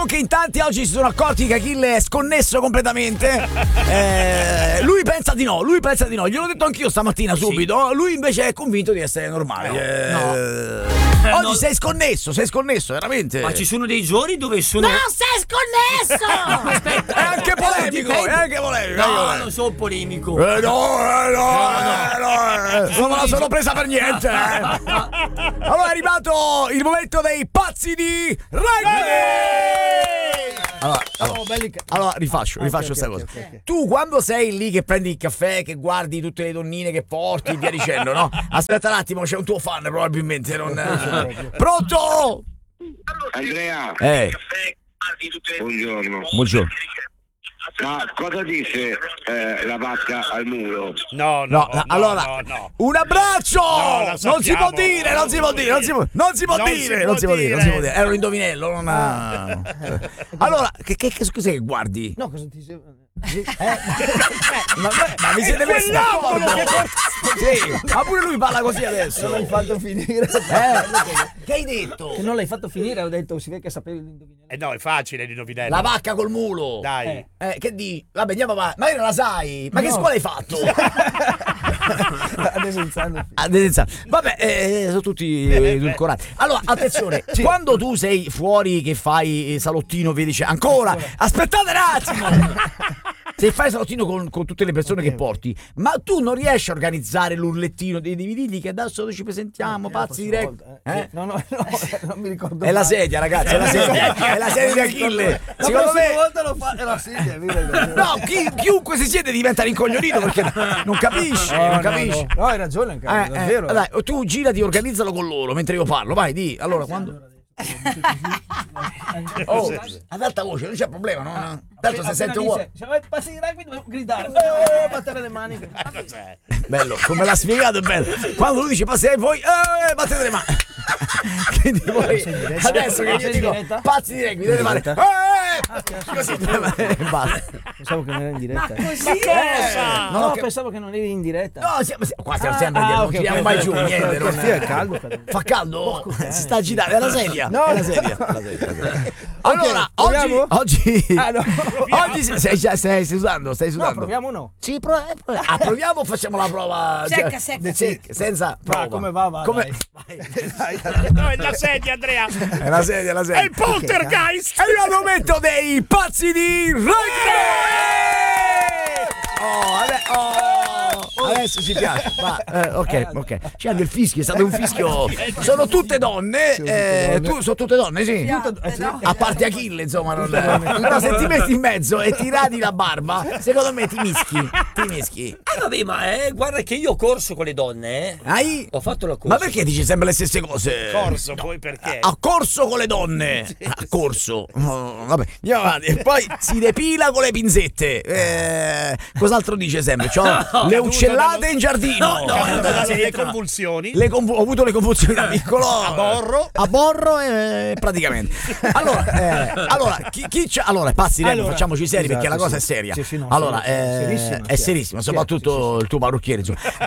che in tanti oggi si sono accorti che Achille è sconnesso completamente. Lui pensa di no, gliel'ho detto anch'io stamattina subito. Lui invece è convinto di essere normale. Oggi sei sconnesso, veramente. Ma ci sono dei giorni dove sono. No, sei sconnesso! Aspetta, è anche polemico. No, non sono polemico. No, non me la sono presa per niente. Allora è arrivato il momento dei pazzi di rugby. Allora rifaccio questa cosa. Okay. Tu quando sei lì che prendi il caffè, che guardi tutte le donnine che porti e via dicendo, no? Aspetta un attimo, c'è un tuo fan probabilmente. Pronto? Andrea, Buongiorno. ma cosa dice la vacca al muro? No. Un abbraccio! Non si può dire. Era un indovinello. Allora, che cos'è che guardi? No, cosa ti sei... Ma mi siete messi d'accordo? Sì, ma pure lui parla così adesso. Non l'hai fatto finire. Che hai detto? Che non l'hai fatto finire, ho detto, si vede che sapevi l'indovinello. No, è facile l'indovinello. La vacca col mulo. Dai. Che di? Vabbè, andiamo avanti. Ma io non la sai. Ma che scuola hai fatto? Adesenzano. Vabbè, sono tutti edulcorati. Allora, attenzione, quando tu sei fuori che fai salottino, vedi c'è ancora. Aspettate un attimo. Se fai salottino con tutte le persone che porti, ma tu non riesci a organizzare l'urlettino devi dirgli che adesso ci presentiamo, pazzi di rugby. No, non mi ricordo. È la sedia, ragazzi, è la sedia di Achille. Secondo me volta lo fa, è la sedia, no, chiunque si siede diventa rincoglionito perché non capisci, No, hai ragione, davvero. Dai, tu girati, organizzalo con loro mentre io parlo, vai, di. Allora, quando ad alta voce, non c'è problema, no? Tanto se sente uomo. Passi di rugby devo gridare, battere le mani. Bello, come l'ha spiegato è bello. Quando lui dice passate voi, battete le mani. Quindi voi adesso che io dico pazzi di rugby, dovete fare così basta. Pensavo che non era in diretta. Ma cosa? No, pensavo che non eri in diretta. No, qua stiamo sempre a dire, non tiriamo mai giù niente. È caldo. Fa caldo? Si sta agitando, è la sedia. No, è la sedia. Allora, oggi stai sudando? No, proviamo no. Sì, proviamo o facciamo la prova secca. senza prova. Come va? Vai. No, è la sedia, Andrea. È la sedia. È il poltergeist. È il momento dei pazzi di rugby. Adesso ci piace. Ok. C'è anche il fischio, è stato un fischio. Sono tutte donne. Sono tutte donne, sì. A parte Achille, insomma. Però se ti metti in mezzo e ti radi la barba, secondo me ti mischi. Vabbè, ma guarda che io ho corso con le donne. Ho fatto la corsa. Ma perché dici sempre le stesse cose? Corso, poi perché? Ha corso con le donne. Ha corso. Vabbè, andiamo avanti. E poi si depila con le pinzette. Cos'altro dice sempre? C'ho le uccellate in giardino. Le convulsioni. Ho avuto le convulsioni da piccolo. A borro praticamente. Allora, chi c'ha? Allora, passi, facciamoci seri perché la cosa è seria. Allora, è serissima, soprattutto il tuo parrucchiere.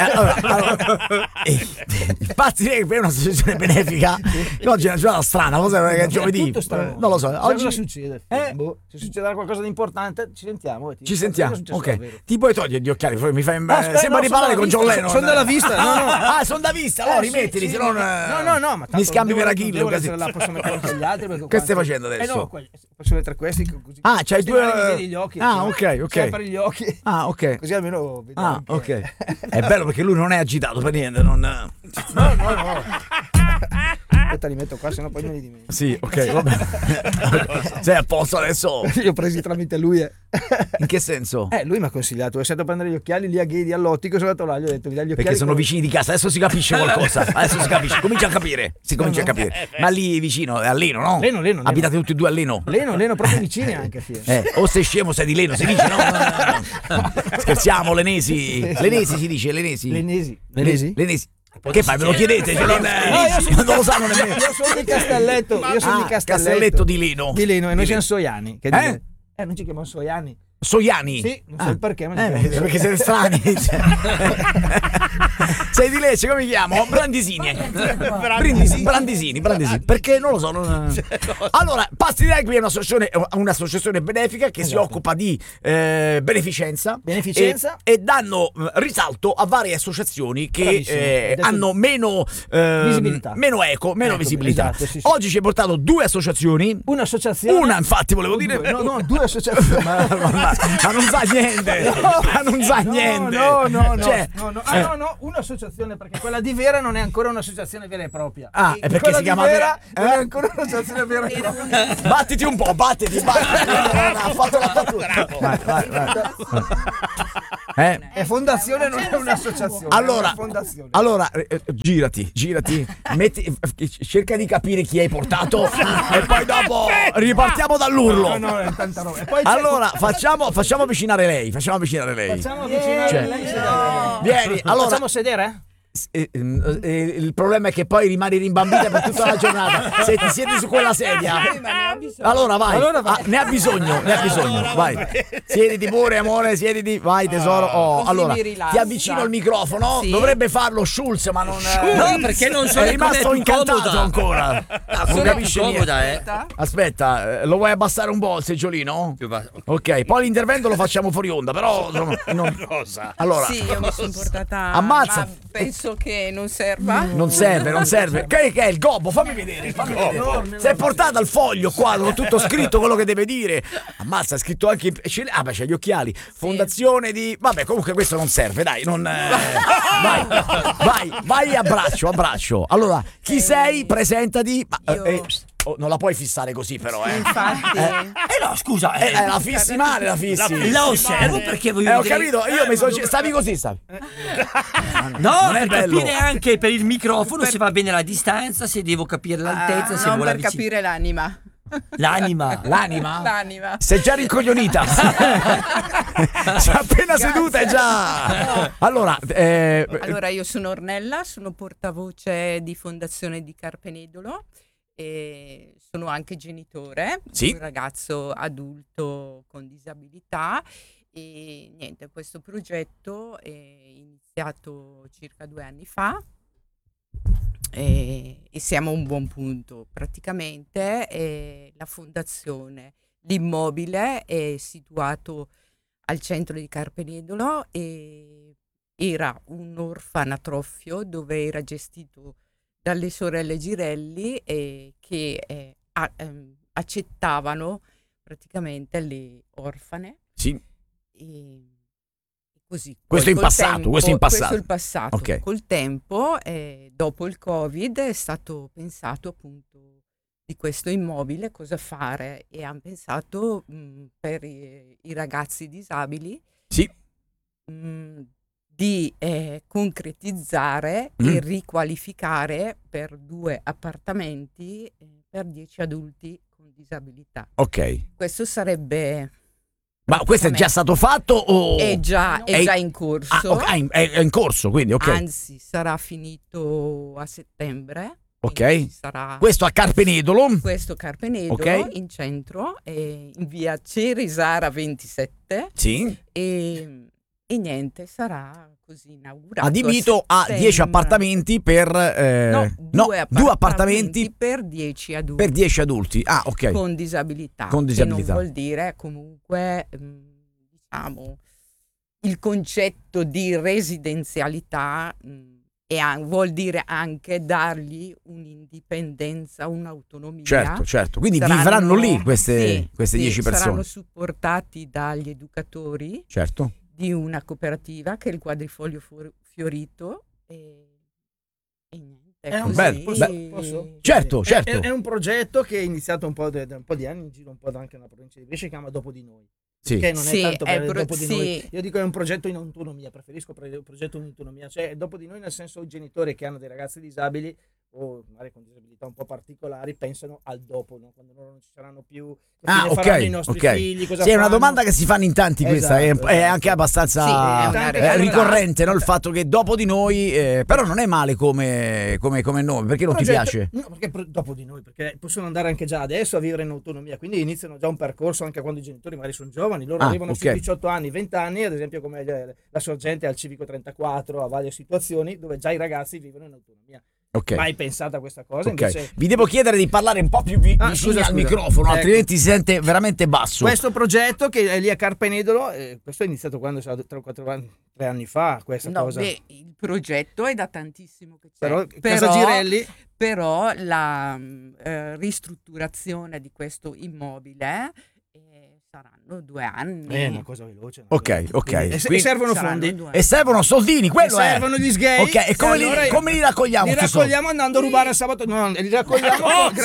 Il Pazzi è un'associazione benefica. Oggi è una giornata strana, lo sai che è giovedì. Non lo so. Oggi cosa succede? Se succederà qualcosa di importante, ci sentiamo. Ci sentiamo. Ok. Ti puoi togliere gli occhiali, mi fai sembra di parlare con John Lennon. Sono dalla vista. Sono da vista. Allora rimettili, se non no, ma mi scambi per Achille. Posso mettere anche gli altri. Che stai facendo adesso? Posso mettere questi così. C'hai due. Gli occhi. Ok. Per gli occhi. Ok. Così almeno ok. È bello perché lui non è agitato per niente, non. No. Aspetta, li metto qua, sennò poi me li dimentico. Sì, ok, va bene. Sei a posto adesso? Li ho presi tramite lui. In che senso? Lui mi ha consigliato, è stato a prendere gli occhiali lì a Ghedi all'ottico, sono andato là, gli ho detto, mi dai gli occhiali. Perché sono vicini di casa, adesso si capisce qualcosa. Adesso si capisce, comincia a capire. A capire. Ma lì vicino, è a Leno, no? Leno. Abitate tutti e due a Leno? Leno, proprio vicini anche. O sei scemo sei di Leno, si dice, no? Scherziamo, Lenesi. Lenesi si dice, Lenesi. Lenesi. Che fai? Me lo chiedete? Non lo sanno nemmeno. Io sono di Castelletto. Castelletto di Leno. E noi siamo Soiani. Non ci chiamano Soiani. Soiani? Sì, non so il perché. Perché siete strani. Sei di Lecce, come mi chiamo? Brandisini. Brandisini. Perché non lo so. Allora, Pasti di Rugby è un'associazione benefica che si occupa di beneficenza e danno risalto a varie associazioni che hanno meno visibilità. Meno visibilità. Esatto, sì. Oggi ci hai portato due associazioni. Un'associazione. Infatti, volevo dire. No, due associazioni. ma non sa niente. Ma non sa niente. No, un'associazione, perché quella di Vera non è ancora un'associazione vera e propria. È perché si chiama Vera non è ancora un'associazione vera e propria. Battiti un po', battiti. Ha fatto la battuta. Vai. È fondazione, non è un'associazione. Allora, girati, cerca di capire chi hai portato e poi dopo ripartiamo dall'urlo. No, è tanta roba. E poi allora, facciamo avvicinare lei. Facciamo avvicinare lei. Vieni, allora. Facciamo sedere? Il problema è che poi rimani rimbambita per tutta la giornata se ti siedi su quella sedia. Allora vai, ne ha bisogno. Vai, siediti pure, amore, vai tesoro. Allora ti avvicino il microfono. Dovrebbe farlo Schulz, ma non no, perché non sono è rimasto incantato ancora. Non capisce niente. Aspetta, lo vuoi abbassare un po' il seggiolino? Ok, poi l'intervento lo facciamo fuori onda, però Cosa? allora sì, io mi sono portata. Ammazza. Ma penso che non serva. Non serve. Che è il gobbo? Fammi vedere. Si è portata il foglio qua con tutto scritto quello che deve dire. Ammazza, è scritto anche c'è gli occhiali. Fondazione di. Vabbè, comunque questo non serve, dai, vai, abbraccio. Allora, chi sei? Presentati. Non la puoi fissare così, però, Infatti. No, scusa, la fissi male, la fissi. La osservo perché voglio ho capito, stavi così, stavi. No, per capire anche per il microfono se va bene la distanza, se devo capire l'altezza, se non vuole per capire l'anima. L'anima? Sei già rincoglionita. Sei appena seduta, è già. Allora, io sono Ornella, sono portavoce di Fondazione di Carpenedolo. E sono anche genitore di un ragazzo adulto con disabilità e niente, questo progetto è iniziato circa 2 anni fa e siamo a un buon punto praticamente. La fondazione, l'immobile è situato al centro di Carpenedolo e era un orfanatroffio dove era gestito dalle sorelle Girelli che accettavano praticamente le orfane. Sì. E così. Questo in passato. Questo è il passato. Okay. Col tempo, dopo il Covid, è stato pensato appunto di questo immobile cosa fare e hanno pensato per i ragazzi disabili. Sì. Di concretizzare e riqualificare per 2 appartamenti per 10 adulti con disabilità. Ok. Questo sarebbe. Ma questo è già stato fatto o è già in corso? È in corso, quindi ok. Anzi, sarà finito a settembre. Ok. Sarà questo a Carpenedolo. Questo Carpenedolo, okay. In centro, in via Cerisara 27. Sì. E niente, sarà così inaugurato. Adibito a 10 appartamenti per 2 appartamenti per 10 adulti. Per 10 adulti. Ah, ok. Con disabilità. Con disabilità. Che non vuol dire comunque diciamo il concetto di residenzialità vuol dire anche dargli un'indipendenza, un'autonomia. Certo. Quindi vivranno lì queste 10 persone. Saranno supportati dagli educatori. Certo. Di una cooperativa che è il Quadrifoglio Fiorito e niente. È un posso? Certo. È un progetto che è iniziato un po' di anni in giro un po' anche nella provincia di Brescia, si chiama Dopo di Noi. Sì. Che non è tanto per Dopo di sì. Noi. Io dico è un progetto in autonomia, preferisco un progetto in autonomia, cioè Dopo di Noi nel senso i genitori che hanno dei ragazzi disabili o magari con disabilità un po' particolari pensano al dopo, no? Quando loro non ci saranno più, ok, i nostri ok. figli, cosa Sì, è una fanno? domanda che si fanno in tanti, questa Esatto, è anche abbastanza Sì, è una realtà. ricorrente, no? Il fatto che dopo di noi, però non è male come nome, perché non ti piace? No, perché dopo di noi, perché possono andare anche già adesso a vivere in autonomia, quindi iniziano già un percorso anche quando i genitori magari sono giovani, loro arrivano sui 18 anni, 20 anni, ad esempio come la Sorgente al Civico 34, a varie situazioni dove già i ragazzi vivono in autonomia. Okay. Mai pensata questa cosa? Okay. Invece... Vi devo chiedere di parlare un po' più vicini al microfono, altrimenti si sente veramente basso. Questo progetto che è lì a Carpenedolo, questo è iniziato quando 3 anni fa, questa cosa. Il progetto è da tantissimo che c'è. Però Casa Girelli... Però la ristrutturazione di questo immobile saranno 2 anni. Una cosa veloce. Ok. E servono fondi. E servono soldini, quello servono gli sgay. Ok, e come li raccogliamo? Li raccogliamo andando a rubare a sabato. No, li raccogliamo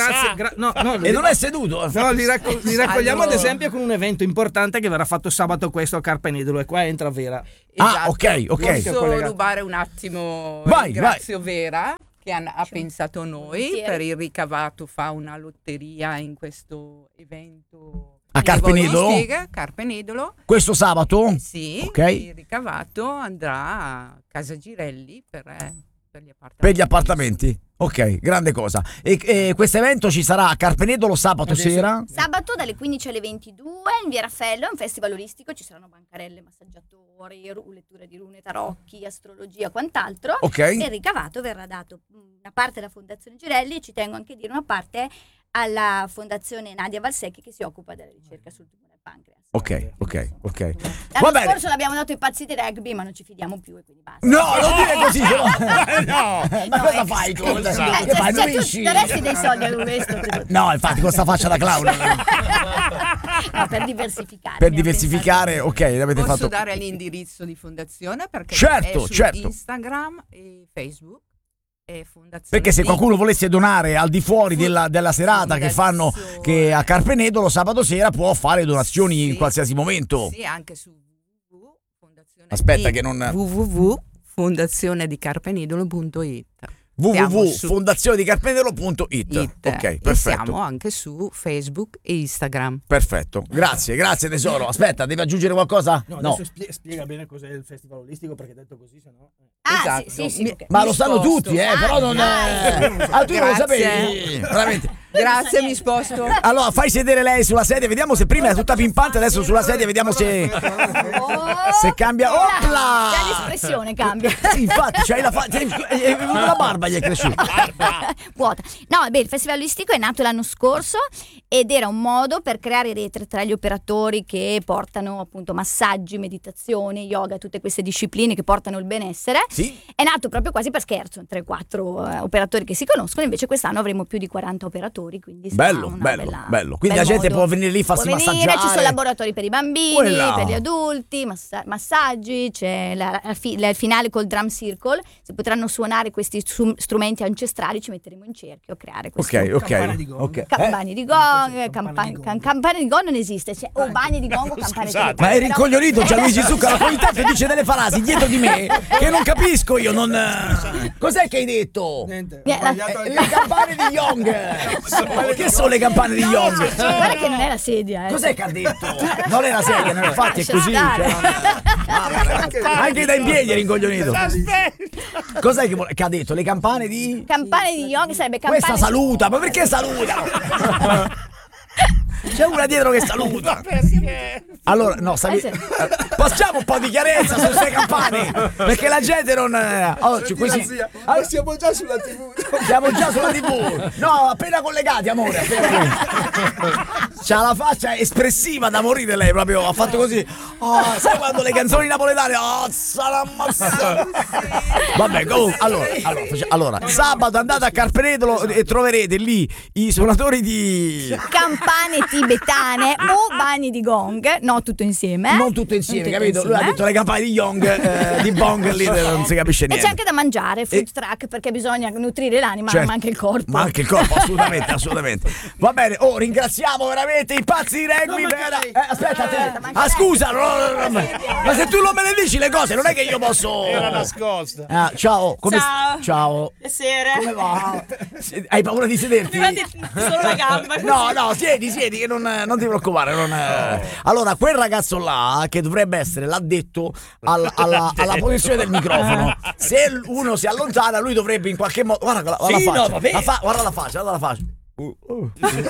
e non è seduto. No, li raccogliamo ad esempio con un evento importante che verrà fatto sabato questo a Carpenedolo e qua entra Vera. Esatto. Ok. Posso rubare un attimo? Ringrazio Vera che ha pensato a noi. Per il ricavato fa una lotteria in questo evento a Carpenedolo. Questo sabato? Sì, okay. Il ricavato andrà a Casa Girelli per gli appartamenti. Per gli appartamenti? Ok, grande cosa. E questo evento ci sarà a Carpenedolo sabato sera? Sabato dalle 15 alle 22 in via Raffaello, è un festival olistico, ci saranno bancarelle, massaggiatori, lettura di rune, tarocchi, astrologia, quant'altro. Ok. E il ricavato verrà dato una parte alla Fondazione Girelli e ci tengo anche a dire una parte alla Fondazione Nadia Valsecchi che si occupa della ricerca sul tumore al pancreas. Ok. L'anno scorso l'abbiamo dato ai pazzi di rugby, ma non ci fidiamo più e quindi basta. No, non dire così. No. Ma cosa fai tu? Tu daresti dei soldi a questo? No, infatti con sta faccia da clown. No, per diversificare. Per diversificare, ok, l'avete Posso fatto. dare l'indirizzo di fondazione perché certo, è su certo. Instagram e Facebook. Perché se qualcuno volesse donare al di fuori della serata che fanno che a Carpenedolo sabato sera può fare donazioni in qualsiasi momento. Sì, anche su www.fondazionedicarpenedolo.it www.fondazionedicarpenedolo.it. Ok, perfetto. Siamo anche su Facebook e Instagram. Perfetto, grazie tesoro. Aspetta, devi aggiungere qualcosa? No. Spiega bene cos'è il festival olistico perché detto così sennò... Esatto. Sì. Ma lo sanno tutti, però non è... tu non lo sapevi, veramente. Grazie, mi sposto. Allora, fai sedere lei sulla sedia, vediamo se prima era tutta pimpante, adesso sulla sedia vediamo se cambia. Opla! Già l'espressione cambia. Sì, infatti, c'hai la barba gli è cresciuta. Vuota. No, il festival olistico è nato l'anno scorso ed era un modo per creare rete tra gli operatori che portano appunto massaggi, meditazione, yoga, tutte queste discipline che portano il benessere. Sì. È nato proprio quasi per scherzo, 3-4 operatori che si conoscono, invece quest'anno avremo più di 40 operatori. Quindi bello. Quindi la gente può venire lì, farsi massaggiare. Ci sono laboratori per i bambini, per gli adulti, massaggi, c'è il finale col drum circle, se potranno suonare questi strumenti ancestrali ci metteremo in cerchio a creare questo. Campane di gong. Campane di gong, campane di gong non esiste, c'è o bagni di gong o campane di gong. Ma è rincoglionito Gianluigi Zucca, la qualità che dice delle frasi dietro di me che non capisco io, non... Cos'è che hai detto? Niente, le campane di Young. Che sono le campane di Young? Guarda che non è la sedia. Cos'è che ha detto? Non è la sedia, infatti è così. Anche da in piedi è rincoglionito. Cos'è che ha detto? Le campane di... Campane di Young sarebbe campane... Questa saluta, ma perché saluta? C'è una dietro che saluta. Allora, no, passiamo un po' di chiarezza su queste campane, perché la gente non... siamo già sulla TV. Siamo già sulla TV. No, appena collegati, amore. C'ha la faccia espressiva da morire lei, proprio. Ha fatto così. Sai quando le canzoni napoletane? Vabbè, comunque. Allora, sabato andate a Carpenedolo e troverete lì i suonatori di... campane tibetane o bagni di gong, no, tutto insieme. Non tutto insieme, capito? Lui ha detto le campane di Young, di Bong, lì non si capisce niente. E c'è anche da mangiare, food truck, perché bisogna nutrire l'anima, ma anche il corpo. Ma anche il corpo, assolutamente. Va bene, ringraziamo veramente avete i pazzi di rugby. Aspetta, scusa, ma se tu non me le dici le cose, non è che io posso. Era nascosta. Ciao, ciao. Piacere. Come va? Hai paura di sederti? Solo la gamba. No, siedi, che non ti preoccupare. Allora, quel ragazzo là, che dovrebbe essere l'addetto alla posizione del microfono, se uno si allontana, lui dovrebbe in qualche modo. Guarda la faccia. No, vabbè. Guarda la faccia. No.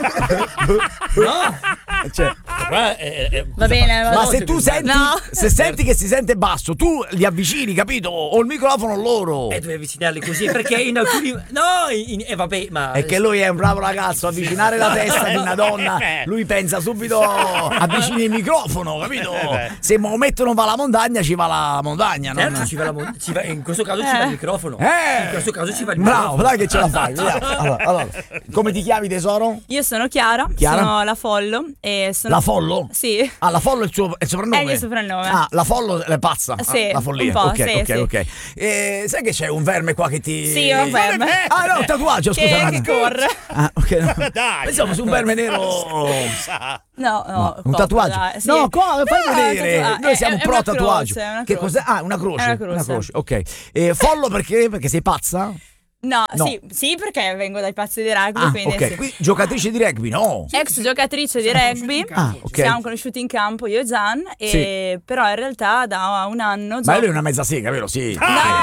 Va bene, ma se tu senti, no. se senti che si sente basso, tu li avvicini, capito? O il microfono loro. Devi avvicinarli così perché in alcuni vabbè, ma è che lui è un bravo ragazzo, avvicinare la testa di una donna, lui pensa subito avvicini il microfono, capito? Se Maometto va alla montagna, ci va la montagna, no? Certo, ci va in questo caso ci va il microfono. In questo caso ci va il microfono. Bravo, dai che ce la fai. Allora, come ti chiami, tesoro? Io sono Chiara, sono la Follo e sono... La Follo? Sì. La Follo è il soprannome? È il mio soprannome. La Follo è pazza? Sì, la follia. un po', ok. Sai che c'è un verme qua che ti... Sì, un verme. No, un tatuaggio, scusa. Che corre. Ok. Dai. Pensavo su un verme nero. No, un tatuaggio. Sì. No, fai vedere. Noi siamo pro tatuaggio. Che cos'è? Una croce. È una croce. Ok. Follo perché? Perché sei pazza? No. Sì, perché vengo dai pazzi di rugby, quindi ok. sì. Qui, giocatrice di rugby, no? Ex giocatrice di rugby. Ok. Ci siamo conosciuti in campo io e Gian, però in realtà da un anno Ma lui è una mezza sega, vero? Sì.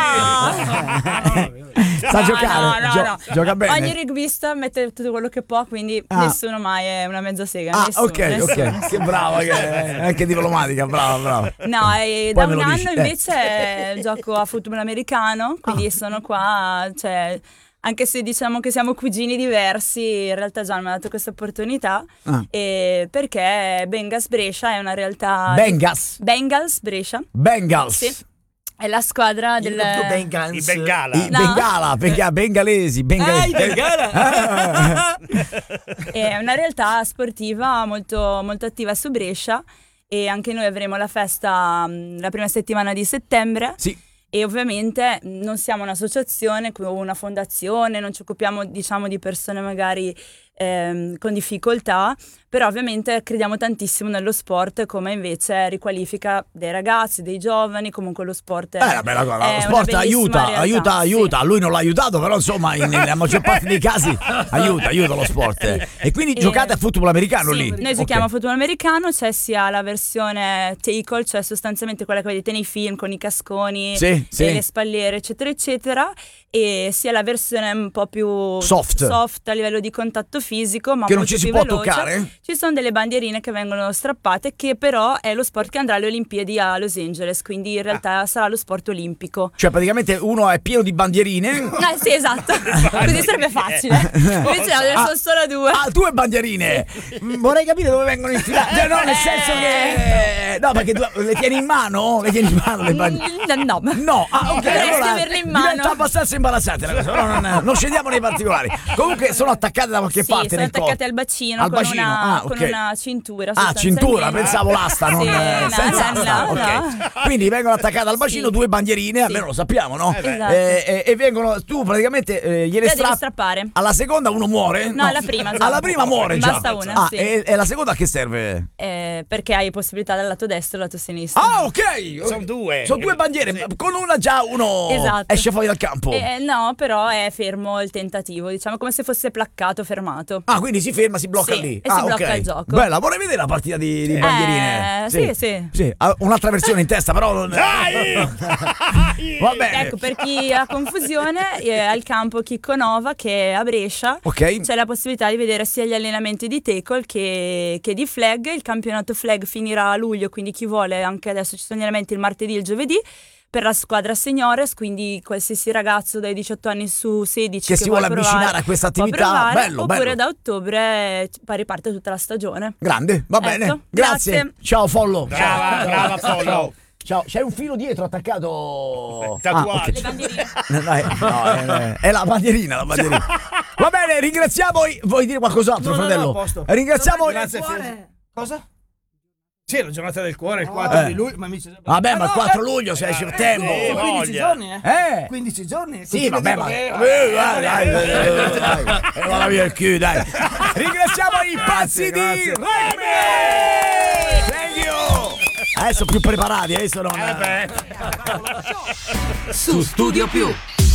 No! Sa giocare? No. Gioca bene? Ogni rugbista mette tutto quello che può, quindi nessuno mai è una mezza sega. Ok. Che brava, che è anche diplomatica, brava. No, e da un anno invece gioco a football americano, quindi sono qua, cioè, anche se diciamo che siamo cugini diversi, in realtà Gian mi ha dato questa opportunità, perché Bengals Brescia è una realtà... Bengals Brescia. Bengals. È la squadra del... I Bengala. I Bengala, perché bengalesi. I Bengala. È una realtà sportiva molto, molto attiva su Brescia e anche noi avremo la festa la prima settimana di settembre. Sì. E ovviamente non siamo un'associazione o una fondazione, non ci occupiamo, diciamo, di persone magari con difficoltà, però ovviamente crediamo tantissimo nello sport come invece riqualifica dei ragazzi, dei giovani, comunque lo sport è una bella cosa, lo sport aiuta, sì. A lui non l'ha aiutato, però insomma nella maggior parte dei casi aiuta lo sport. E quindi giocate a football americano lì? Noi giochiamo a football americano, c'è sia la versione tackle, cioè sostanzialmente quella che vedete nei film con i casconi e le spalliere eccetera eccetera, e sia la versione un po' più soft a livello di contatto fisico, ma che molto non ci si più può veloce. Toccare? Ci sono delle bandierine che vengono strappate, che però è lo sport che andrà alle Olimpiadi a Los Angeles, quindi in realtà sarà lo sport olimpico. Cioè praticamente uno è pieno di bandierine. Sì, esatto. Così sarebbe facile. Invece sono solo due. 2 bandierine. Vorrei capire dove vengono infilate. No, nel senso che no, perché le tieni in mano? Le bandierine? No. Ok, allora averle in mano. Diventa abbastanza imbarazzante la cosa. Non scendiamo nei particolari. Comunque sono attaccate da qualche parte. Sono attaccate al bacino, con una cintura. Cintura, pensavo l'asta. No. Quindi vengono attaccate al bacino 2 bandierine, almeno lo sappiamo, no? Esatto. E vengono, tu praticamente gliele strappare. Alla seconda uno muore? No, alla prima. Alla prima muore già. Basta una. Sì. E la seconda a che serve? Perché hai possibilità dal lato destro e dal lato sinistro. Ok. Sono 2. Sono 2 bandiere. Con una già uno esce fuori dal campo. No, però è fermo il tentativo, diciamo come se fosse placcato, fermato. Quindi si ferma, si blocca lì. E si blocca il gioco. Bella, vorrei vedere la partita di bandierine. Sì. Un'altra versione in testa, però non... Dai! Va bene. Ecco, per chi ha confusione, al campo Chicco Nova, che è a Brescia, c'è la possibilità di vedere sia gli allenamenti di tackle che di flag. Il campionato flag finirà a luglio, quindi chi vuole, anche adesso ci sono gli allenamenti il martedì e il giovedì, per la squadra seniores, quindi qualsiasi ragazzo dai 18 anni su 16 che si vuole avvicinare a questa attività, oppure da ottobre riparte tutta la stagione. Grande, va bene. Grazie. Ciao Follo. Brava Follo. Ciao, c'è un filo dietro attaccato. Tatuaggio. Le bandierine. No, è la bandierina. Va bene, ringraziamo. Vuoi dire qualcos'altro, fratello? No, posto. Ringraziamo. Cosa? Sì, la giornata del cuore, il 4 di luglio, ma mi dice... Vabbè, ma il 4 luglio se esce il tempo. 15 giorni, 15 giorni. Sì, vabbè, ma... Vai, via il culo, dai. Ringraziamo i pazzi di Remy! Thank you! Adesso più preparati, adesso non... Su Studio Più.